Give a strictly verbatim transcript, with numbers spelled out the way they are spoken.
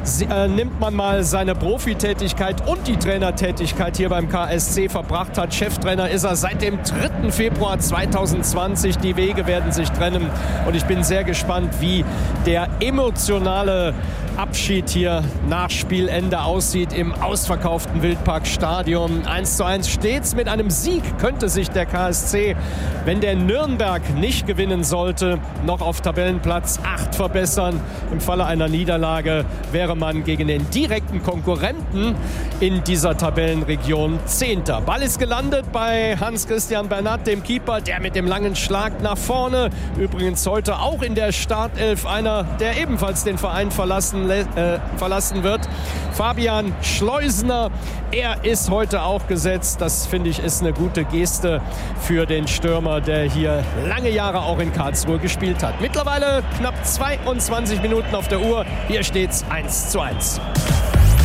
äh, nimmt man mal seine Profitätigkeit und die Trainertätigkeit hier beim K S C verbracht hat. Cheftrainer ist er seit dem dritten Februar zweitausendzwanzig. Die Wege werden sich trennen und ich bin sehr gespannt, wie der emotionale Abschied hier nach Spielende aussieht im ausverkauften Wildparkstadion. eins zu eins stets. Mit einem Sieg könnte sich der K S C, wenn der Nürnberg nicht gewinnen sollte, noch auf Tabellenplatz acht verbessern. Im Falle einer Niederlage wäre man gegen den direkten Konkurrenten in dieser Tabellenregion Zehnter. Ball ist gelandet bei Hans-Christian Bernat, dem Keeper, der mit dem langen Schlag nach vorne. Übrigens heute auch in der Startelf einer, der ebenfalls den Verein verlassen, äh, verlassen wird. Fabian Schleusener, er ist heute auch gesetzt. Das finde ich ist eine gute Geste für den Stürmer, der hier lange Jahre auch in Karlsruhe gespielt hat. Mittlerweile knapp zweiundzwanzig Minuten auf der Uhr. Hier steht's eins zu eins.